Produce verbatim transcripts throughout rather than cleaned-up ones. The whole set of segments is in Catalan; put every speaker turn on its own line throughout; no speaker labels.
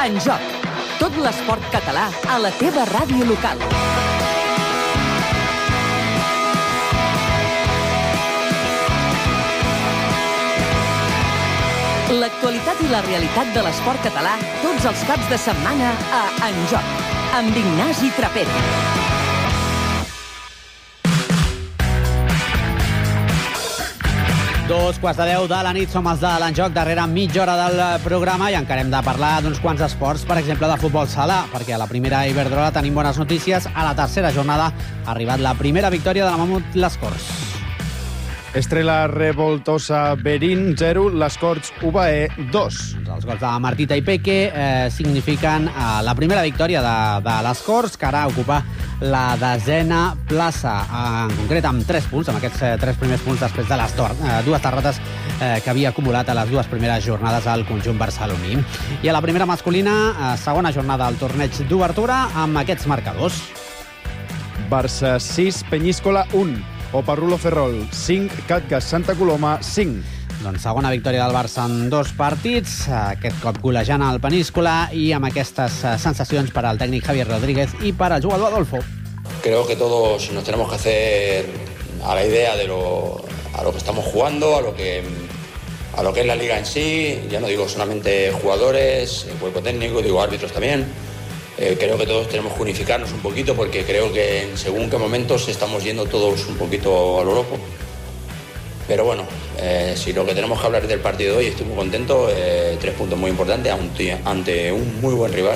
En Joc. Tot l'esport català a la teva ràdio local. L'actualitat i la realitat de l'esport català tots els caps de setmana a En Joc, amb Ignasi Trapero.
Dos quarts de deu de la nit som els de l'En Joc, darrere mitja hora del programa, i encara hem de parlar d'uns quants esports, per exemple de futbol sala, perquè a la primera Iberdrola tenim bones notícies. A la tercera jornada ha arribat la primera victòria de la Mamut Les Corts.
Estrela Revoltosa Berín zero, Les Corts U B E dos.
Els gols de Martita i Peque eh, signifiquen eh, la primera victòria de, de Les Corts, que ara ocupa la desena plaça, en concret amb tres punts, amb aquests eh, tres primers punts després de les tor- eh, dues derrotes eh, que havia acumulat a les dues primeres jornades al conjunt barceloní. I a la primera masculina, eh, segona jornada del torneig d'obertura, amb aquests marcadors.
Barça sis, Peñíscola un. Oparrulo Ferrol cinc, Catgas Santa Coloma cinc.
Doncs segona victòria del Barça en dos partits, aquest cop golejant el Peníscola, i amb aquestes sensacions per al tècnic Javier Rodríguez i per al jugador Adolfo.
Creo que todos nos tenemos que hacer a la idea de lo, a lo que estamos jugando, a lo que, a lo que es la liga en sí. Ya no digo solamente jugadores, el cuerpo técnico, digo árbitros también. Eh, creo que todos tenemos que unificarnos un poquito, porque creo que en según qué momentos estamos yendo todos un poquito a lo loco. Pero bueno, eh, si lo que tenemos que hablar es del partido de hoy, estoy muy contento. Eh, tres puntos muy importantes ante, ante un muy buen rival,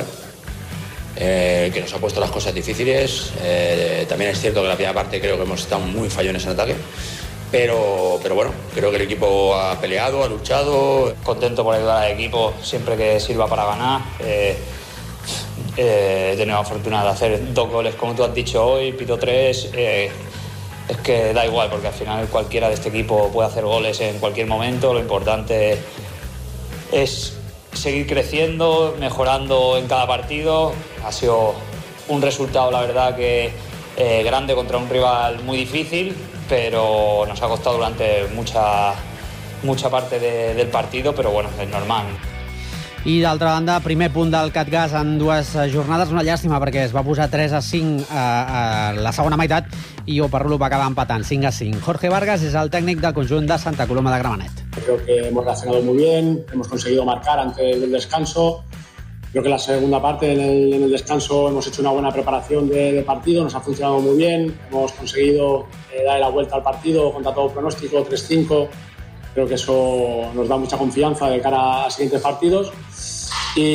eh, que nos ha puesto las cosas difíciles. Eh, también es cierto que la primera parte creo que hemos estado muy fallones en ataque. Pero, pero bueno, creo que el equipo ha peleado, ha luchado.
Contento por ayudar al equipo siempre que sirva para ganar. Eh, Eh, he tenido la fortuna de hacer dos goles, como tú has dicho hoy, pito tres. Eh, es que da igual, porque al final cualquiera de este equipo puede hacer goles en cualquier momento. Lo importante es seguir creciendo, mejorando en cada partido. Ha sido un resultado, la verdad, que eh, grande contra un rival muy difícil, pero nos ha costado durante mucha, mucha parte de, del partido, pero bueno, es normal.
I d'altra banda, primer punt del Catgas en dues jornades, una llàstima perquè es va posar tres a cinc a, a la segona meitat i Oparrulo va acabar empatant cinc a cinc. Jorge Vargas és el tècnic del conjunt de Santa Coloma de Gramenet.
Creo que hemos reaccionado muy bien, hemos conseguido marcar antes del descanso. Creo que en la segunda parte, en el, en el descanso, hemos hecho una buena preparación de, de partido, nos ha funcionado muy bien, hemos conseguido eh, darle la vuelta al partido contra todo pronóstico, tres cinco. Creo que eso nos da mucha confianza de cara a siguientes partidos.